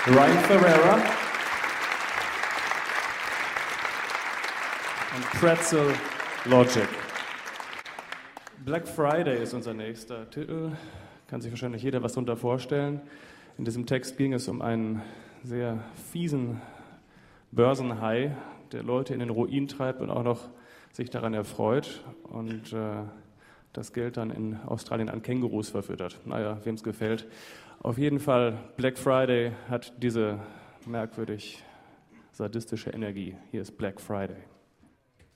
Ryan Ferreira und Pretzel Logic. Black Friday ist unser nächster Titel. Kann sich wahrscheinlich jeder was darunter vorstellen. In diesem Text ging es um einen sehr fiesen Börsenhai, der Leute in den Ruin treibt und auch noch sich daran erfreut und das Geld dann in Australien an Kängurus verfüttert. Naja, wem es gefällt. Auf jeden Fall, Black Friday hat diese merkwürdig sadistische Energie. Hier ist Black Friday.